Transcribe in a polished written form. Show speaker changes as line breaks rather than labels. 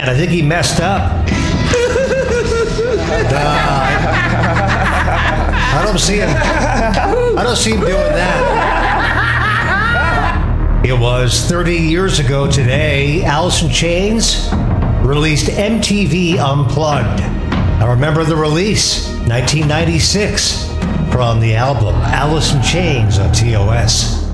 I think he messed up. I don't see him. I don't see him doing that. It was 30 years ago today. Alice in Chains released MTV Unplugged. I remember the release, 1996, from the album Alice in Chains on TOS.